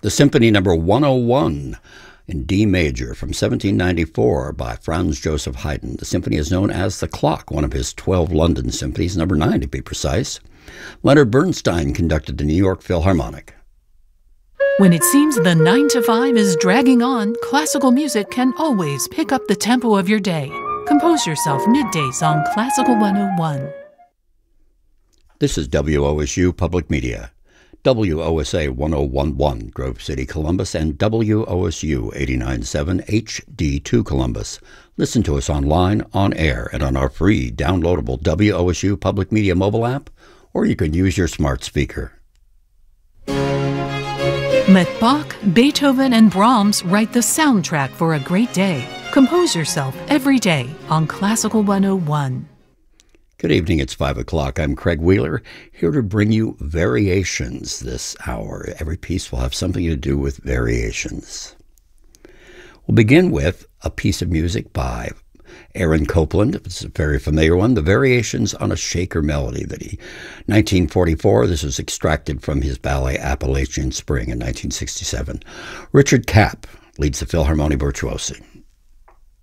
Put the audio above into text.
the Symphony Number 101 in D major from 1794 by Franz Joseph Haydn. The symphony is known as The Clock, one of his 12 London symphonies, number 9 to be precise. Leonard Bernstein conducted the New York Philharmonic. When it seems the 9 to 5 is dragging on, classical music can always pick up the tempo of your day. Compose yourself middays on Classical 101. This is WOSU Public Media. WOSA 1011 Grove City, Columbus, and WOSU 897 HD2 Columbus. Listen to us online, on air, and on our free downloadable WOSU Public Media mobile app, or you can use your smart speaker. Let Bach, Beethoven, and Brahms write the soundtrack for a great day. Compose yourself every day on Classical 101. Good evening, it's 5 o'clock. I'm Craig Wheeler, here to bring you variations this hour. Every piece will have something to do with variations. We'll begin with a piece of music by Aaron Copland. It's a very familiar one, the Variations on a Shaker Melody, 1944. This was extracted from his ballet Appalachian Spring in 1967. Richard Kapp leads the Philharmonie Virtuosi.